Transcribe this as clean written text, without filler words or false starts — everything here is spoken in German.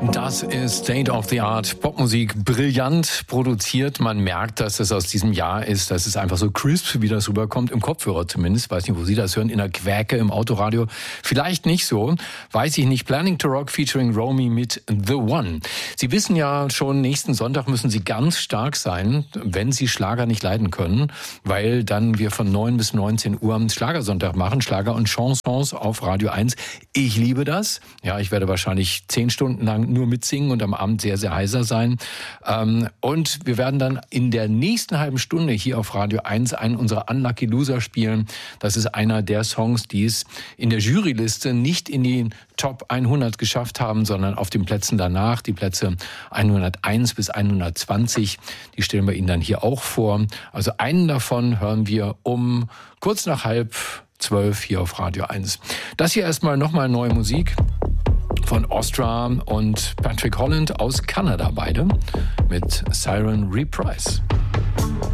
Das ist State of the Art Popmusik, brillant produziert. Man merkt, dass es aus diesem Jahr ist. Das ist einfach so crisp, wie das rüberkommt, im Kopfhörer zumindest. Weiß nicht, wo Sie das hören, in der Quäke, im Autoradio. Vielleicht nicht so, weiß ich nicht. Planning to Rock featuring Romy mit The One. Sie wissen ja schon, nächsten Sonntag müssen Sie ganz stark sein, wenn Sie Schlager nicht leiden können, weil dann wir von 9 bis 19 Uhr am Schlagersonntag machen, Schlager und Chansons auf Radio 1. Ich liebe das. Ja, ich werde wahrscheinlich 10 Stunden lang nur mitsingen und am Abend sehr, sehr heiser sein. Und wir werden dann in der nächsten halben Stunde hier auf Radio 1 einen unserer Unlucky Loser spielen. Das ist einer der Songs, die es in der Juryliste nicht in die Top 100 geschafft haben, sondern auf den Plätzen danach, die Plätze 101 bis 120, die stellen wir Ihnen dann hier auch vor. Also einen davon hören wir um kurz nach 11:30 hier auf Radio 1. Das hier erstmal nochmal neue Musik von Ostra und Patrick Holland aus Kanada, beide mit Siren Reprise.